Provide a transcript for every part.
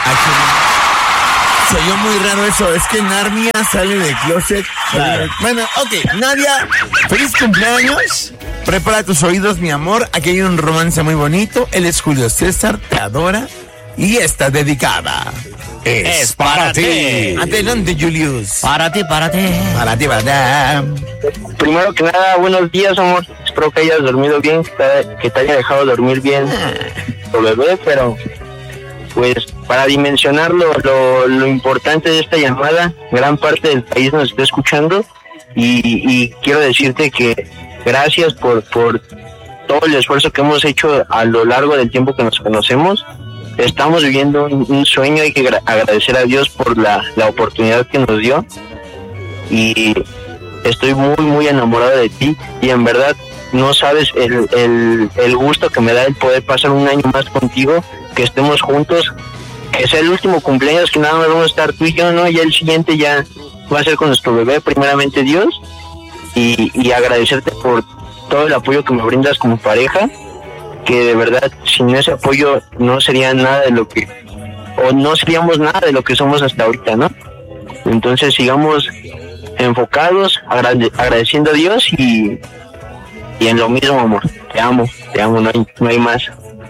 Se oyó muy raro eso, es que Narnia sale del closet. Claro. Bueno, ok, Nadia, feliz cumpleaños. Prepara tus oídos, mi amor. Aquí hay un romance muy bonito. Él es Julio César, te adora y está dedicada. Es para ti. Adelante, Julius. Para ti. Para ti. Primero que nada, buenos días, amor. Espero que hayas dormido bien, que te haya dejado dormir bien tu bebé, pero pues para dimensionar lo importante de esta llamada, gran parte del país nos está escuchando y quiero decirte que gracias por todo el esfuerzo que hemos hecho a lo largo del tiempo que nos conocemos. Estamos viviendo un sueño, hay que agradecer a Dios por la oportunidad que nos dio y estoy muy, muy enamorado de ti y en verdad no sabes el gusto que me da el poder pasar un año más contigo, que estemos juntos, que sea el último cumpleaños, que nada más vamos a estar tú y yo, ¿no? Ya el siguiente ya va a ser con nuestro bebé, primeramente Dios, y agradecerte por todo el apoyo que me brindas como pareja, que de verdad sin ese apoyo no sería nada de lo que, o no seríamos nada de lo que somos hasta ahorita, ¿no? Entonces sigamos enfocados, agradeciendo a Dios y en lo mismo, amor. Te amo, no hay más.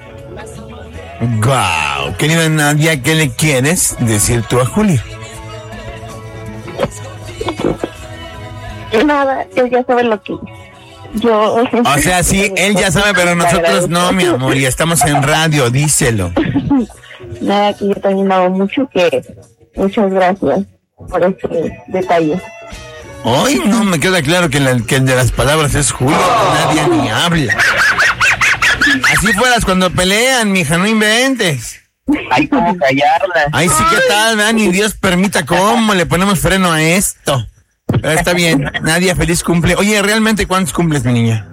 Wow, querida Nadia, ¿qué le quieres decir tú a Julio? Nada, él ya sabe lo que yo... O sea, sí, él ya sabe, pero nosotros no, mi amor, y estamos en radio, díselo. Nada, que yo también amo mucho, que muchas gracias por este detalle. Hoy no me queda claro que el de las palabras es Julio, que nadie ni habla. Así fueras cuando pelean, mija, no inventes. Hay como callarla. Ay, sí, ¿qué tal? Vean, y Dios permita cómo le ponemos freno a esto. Pero está bien, Nadia, feliz cumple. Oye, ¿realmente cuántos cumples, mi niña?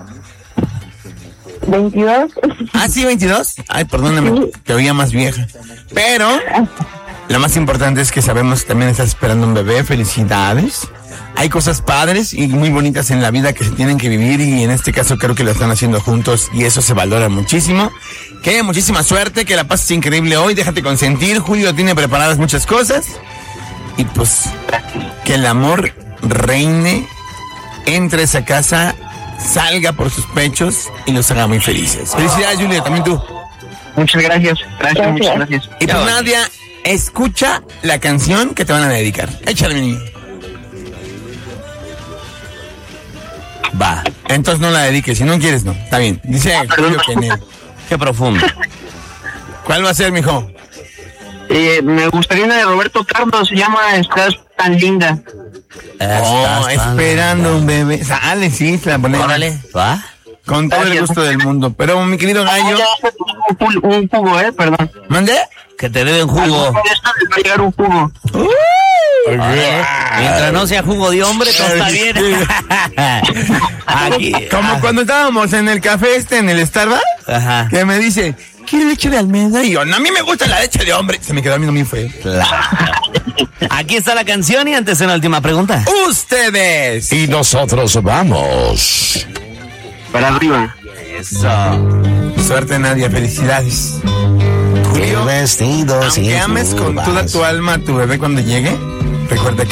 22. Ah, sí, 22. Ay, perdóname, te oía más vieja. Pero lo más importante es que sabemos que también estás esperando un bebé. Felicidades. Hay cosas padres y muy bonitas en la vida que se tienen que vivir y en este caso creo que lo están haciendo juntos y eso se valora muchísimo. Que muchísima suerte, que la pases increíble hoy, déjate consentir. Julio tiene preparadas muchas cosas y pues que el amor reine, entre esa casa, salga por sus pechos y los haga muy felices. Felicidades, Julia, también tú. Muchas gracias, muchas gracias. Y pues Nadia, escucha la canción que te van a dedicar. Échale, mi niño. Va, entonces no la dediques, si no quieres no, está bien. Dice Julio que en él. Qué profundo. ¿Cuál va a ser, mijo? Me gustaría una de Roberto Carlos, se llama Estás tan linda. Esperando un bebé. Sale, sí, se la ponemos. Órale, va. Con todo el gusto del mundo. Pero mi querido gallo. Un jugo, perdón. ¿Mande? Que te den jugo. Esto les va a llegar un jugo. Mientras no sea jugo de hombre, todo está bien. Aquí, como cuando estábamos en el café en el Starbucks, ajá, que me dice, ¿quiere leche de almendra? Y yo, no, a mí me gusta la leche de hombre. Se me quedó a mí no me fue. Aquí está la canción y antes una última pregunta. Ustedes. Y nosotros vamos para arriba. Eso. Suerte, Nadia, felicidades. Julio, vestido, aunque ames con toda tu alma a tu bebé cuando llegue, recuerda que